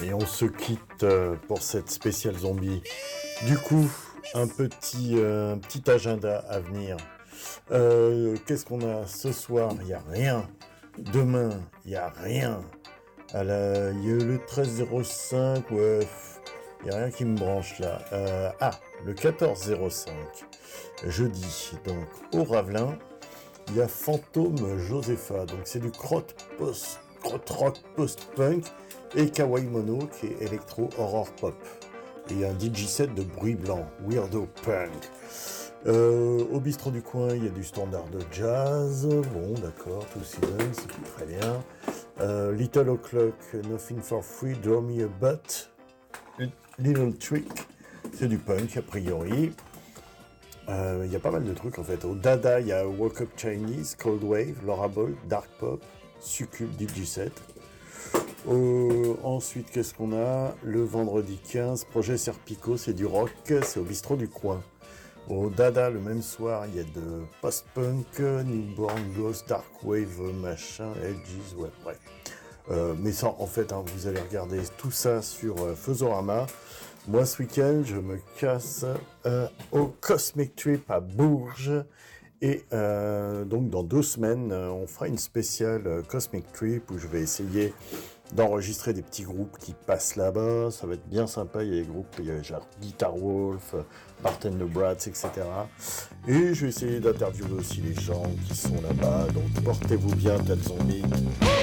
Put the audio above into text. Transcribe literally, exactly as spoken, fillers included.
Et on se quitte euh, pour cette spéciale zombie. Du coup, un petit, euh, un petit agenda à venir. Euh, Qu'est-ce qu'on a ce soir? Il n'y a rien. Demain, il n'y a rien. À la, il y a le treize zéro cinq, ouais, il n'y a rien qui me branche là. Euh, ah, le quatorze zéro cinq, jeudi, donc au Ravelin, il y a Fantôme Josepha, donc c'est du crot post, crot rock post-punk, et Kawaii Mono qui est électro horror pop. Et un D J set de bruit blanc, weirdo punk. Euh, au bistrot du coin, il y a du standard de jazz. Bon, d'accord, tout season, c'est tout très bien. Euh, Little O'Clock, Nothing for Free, Draw Me a Butt. Little Trick, c'est du punk a priori. Il euh, y a pas mal de trucs en fait. Au Dada, il y a Woke Up Chinese, Cold Wave, Laura Ball, Dark Pop, Succub, D J set. Euh, ensuite, qu'est-ce qu'on a? Le vendredi quinze, Projet Serpico, c'est du rock, c'est au bistrot du coin. Au Dada, le même soir, il y a de post-punk, Newborn Ghost, Dark Wave, machin, Edges, ouais, bref. Euh, mais ça, en fait, hein, vous allez regarder tout ça sur euh, Feusorama. Moi, ce week-end, je me casse euh, au Cosmic Trip à Bourges. Et euh, donc, dans deux semaines, euh, on fera une spéciale euh, Cosmic Trip où je vais essayer d'enregistrer des petits groupes qui passent là-bas. Ça va être bien sympa. Il y a des groupes, il y a genre Guitar Wolf, Barton the Brats, et cetera. Et je vais essayer d'interviewer aussi les gens qui sont là-bas. Donc, portez-vous bien, Ted Zombie.